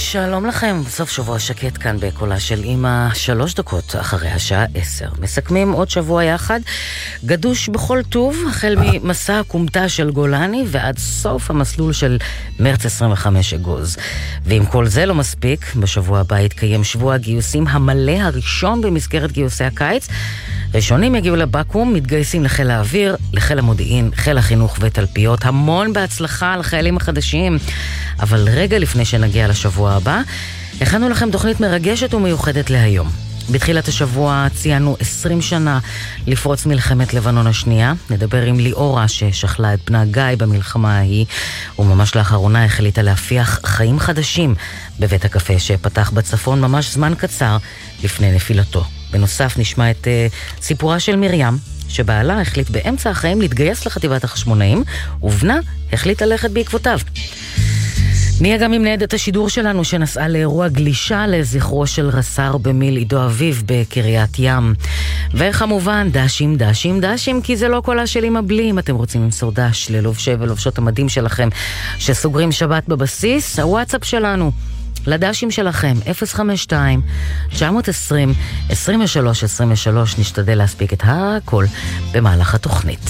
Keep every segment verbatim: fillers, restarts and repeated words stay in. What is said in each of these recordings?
שלום לכם, בסוף שבוע שקט כאן בקולה של אמא, שלוש דקות אחרי השעה עשר. מסכמים עוד שבוע יחד, גדוש בכל טוב, החל ממסע הקומתה של גולני ועד סוף המסלול של מרץ עשרים וחמש אגוז. ואם כל זה לא מספיק, בשבוע הבא יתקיים שבוע הגיוסים המלא הראשון במסגרת גיוסי הקיץ. ראשונים יגיעו לבקום, מתגייסים לחיל האוויר, לחיל המודיעין, חיל החינוך ותלפיות. המון בהצלחה לחיילים החדשים. אבל רגע לפני שנגיע לשבוע הבא, הכנו לכם תוכנית מרגשת ומיוחדת להיום. בתחילת השבוע ציינו עשרים שנה לפרוץ מלחמת לבנון השנייה. נדבר עם ליאורה ששכלה את בנה גיא במלחמה ההיא, וממש לאחרונה החליטה להפיח חיים חדשים בבית הקפה שפתח בצפון ממש זמן קצר לפני נפילתו. בנוסף נשמע את uh, סיפורה של מרים, שבעלה החליט באמצע החיים להתגייס לחטיבת החשמונאים, ובנה החליט ללכת בעקבותיו. נהיה גם עם ניידת השידור שלנו שנסעה לאירוע גלישה לזכרו של רס"ר במיל עידו אביב בקריית ים. וכמובן דשים, דשים, דשים, כי זה לא קולה של אמא בלי. אם אתם רוצים למסור דש ללובשי ולובשות המדים שלכם שסוגרים שבת בבסיס, הוואטסאפ שלנו לדשים שלכם אפס חמש שתיים תשע עשרים עשרים ושלוש עשרים ושלוש. נשתדל להספיק את הכל במהלך התוכנית.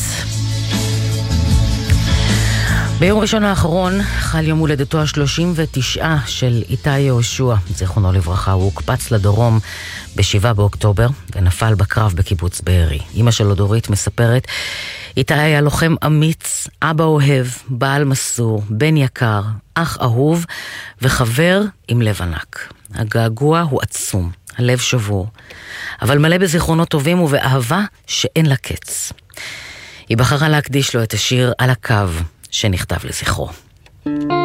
ביום ראשון האחרון חל יום הולדתו ה-שלושים ותשע של איתי יהושע, זיכרונו לברכה. הוא הוקפץ לדרום בשבעה באוקטובר ונפל בקרב בקיבוץ בארי. אמא שלו דורית מספרת, איתי היה לוחם אמיץ, אבא אוהב, בעל מסור, בן יקר, אח אהוב וחבר עם לב ענק. הגעגוע הוא עצום, הלב שבור, אבל מלא בזיכרונות טובים ובאהבה שאין לה קץ. היא בחרה להקדיש לו את השיר על הקו שנכתב לזכרו.